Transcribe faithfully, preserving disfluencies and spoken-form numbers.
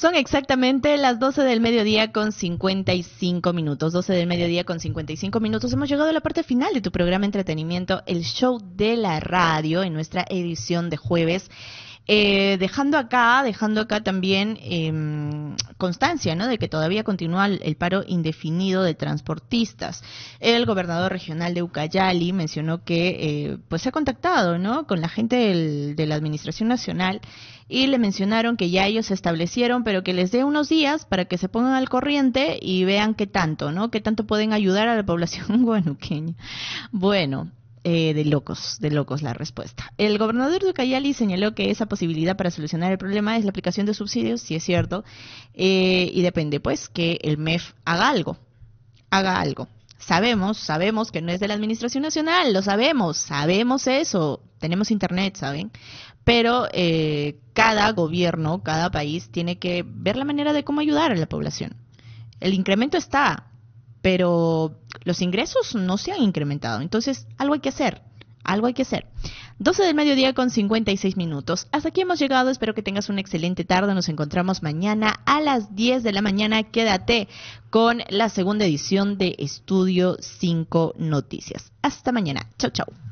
Son exactamente las doce del mediodía con cincuenta y cinco minutos. doce del mediodía con cincuenta y cinco minutos. Hemos llegado a la parte final de tu programa Entretenimiento, el show de la radio, en nuestra edición de jueves. Eh, dejando acá, dejando acá también eh, constancia, ¿no?, de que todavía continúa el, el paro indefinido de transportistas. El gobernador regional de Ucayali mencionó que eh, pues se ha contactado, ¿no?, con la gente del, de la Administración Nacional, y le mencionaron que ya ellos se establecieron, pero que les dé unos días para que se pongan al corriente y vean qué tanto, ¿no?, qué tanto pueden ayudar a la población guanuqueña. Bueno, Eh, de locos, de locos la respuesta. El gobernador de Ucayali señaló que esa posibilidad para solucionar el problema es la aplicación de subsidios, si es cierto, eh, y depende pues que el M E F haga algo, haga algo. Sabemos, sabemos que no es de la Administración Nacional, lo sabemos, sabemos eso, tenemos internet, ¿saben? Pero eh, cada gobierno, cada país tiene que ver la manera de cómo ayudar a la población. El incremento está, pero los ingresos no se han incrementado. Entonces, algo hay que hacer, algo hay que hacer. doce del mediodía con cincuenta y seis minutos. Hasta aquí hemos llegado, espero que tengas una excelente tarde. Nos encontramos mañana a las diez de la mañana. Quédate con la segunda edición de Estudio cinco Noticias. Hasta mañana. Chau, chau.